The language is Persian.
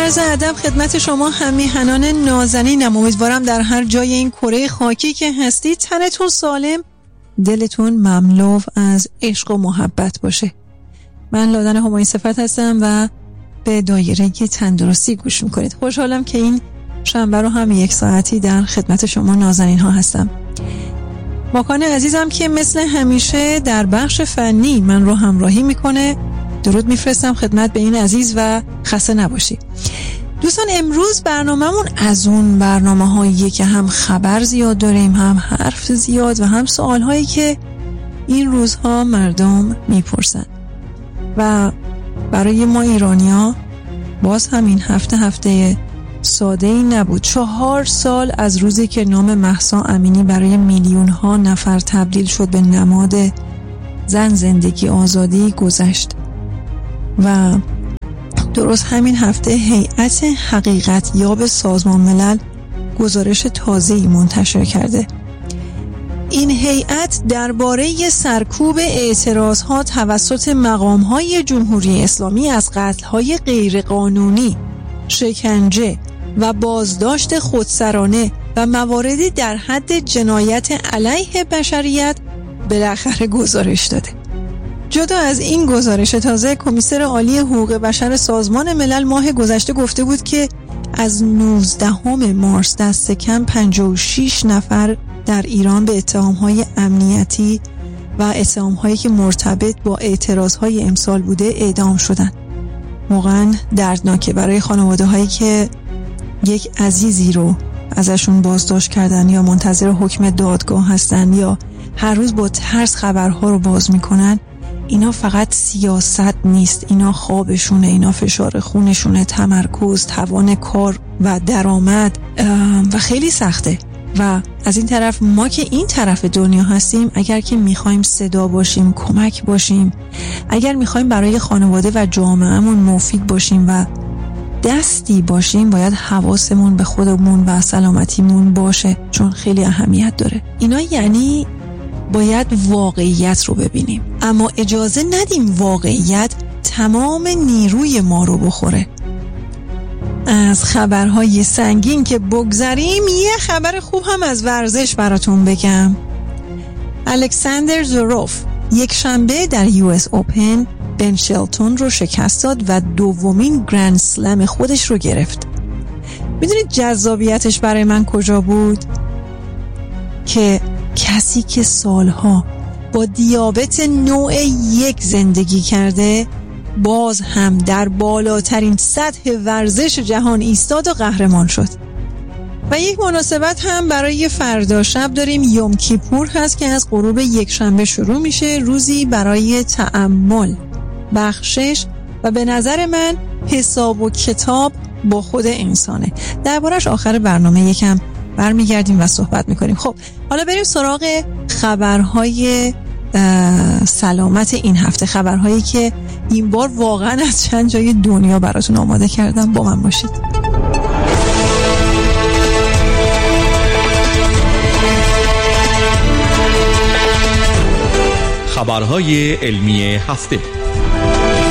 عرض ادب خدمت شما همیهنان نازنینم. امیدوارم در هر جای این کره خاکی که هستید تنتون سالم، دلتون مملو از عشق و محبت باشه. من لادن همایون صفت هستم و به دایره تندرستی گوش میکنید. خوشحالم که این شنبه رو هم 1 ساعتی در خدمت شما نازنین ها هستم. ماکان عزیزم که مثل همیشه در بخش فنی من رو همراهی میکنه، درود میفرستم خدمت به این عزیز و خسته نباشی. دوستان امروز برنامه‌مون از اون برنامه‌هاییه که هم خبر زیاد داریم، هم حرف زیاد و هم سوال‌هایی که این روزها مردم میپرسن. و برای ما ایرانی‌ها باز هم این هفته ساده‌ای نبود. 4 سال از روزی که نام مهسا امینی برای میلیون‌ها نفر تبدیل شد به نماد زن، زندگی، آزادی گذشت. و درست همین هفته هیئت حقیقت یاب سازمان ملل گزارش تازه‌ای منتشر کرده. این هیئت درباره سرکوب اعتراضها توسط مقام‌های جمهوری اسلامی از قتل‌های غیرقانونی، شکنجه و بازداشت خودسرانه و مواردی در حد جنایت علیه بشریت بالاخره گزارش داده. جدا از این گزارش تازه، کمیسر عالی حقوق بشر سازمان ملل ماه گذشته گفته بود که از 19 مارس دست کم 56 نفر در ایران به اتهام‌های امنیتی و اتهام‌هایی که مرتبط با اعتراض‌های امسال بوده اعدام شدند. واقعاً دردناکه برای خانواده‌هایی که یک عزیزی رو ازشون بازداشت کردن یا منتظر حکم دادگاه هستن یا هر روز با ترس خبرها رو باز میکنن. اینا فقط سیاست نیست، اینا خوابشونه، اینا فشار خونشونه، تمرکز، توان کار و درآمد و خیلی سخته. و از این طرف ما که این طرف دنیا هستیم، اگر که میخوایم صدا باشیم، کمک باشیم، اگر میخوایم برای خانواده و جامعهمون مفید باشیم و دستی باشیم، باید حواسمون به خودمون و سلامتیمون باشه، چون خیلی اهمیت داره. اینا یعنی باید واقعیت رو ببینیم، اما اجازه ندیم واقعیت تمام نیروی ما رو بخوره. از خبرهای سنگین که بگذریم، یه خبر خوب هم از ورزش براتون بگم. الکساندر زوروف یک شنبه در US Open بن شلتون رو شکست داد و دومین گرند سلم خودش رو گرفت. میدونید جذابیتش برای من کجا بود؟ که کسی که سالها با دیابت نوع 1 زندگی کرده، باز هم در بالاترین سطح ورزش جهان ایستاد و قهرمان شد. و یک مناسبت هم برای فردا شب داریم. یوم کیپور هست که از غروب 1 شنبه شروع میشه، روزی برای تأمل، بخشش و به نظر من حساب و کتاب با خود انسانه. دربارش آخر برنامه یکم برمیگردیم و صحبت میکنیم. خب حالا بریم سراغ خبرهای سلامت این هفته، خبرهایی که این بار واقعا از چند جای دنیا براتون آماده کردم. با من باشید. خبرهای علمی هفته.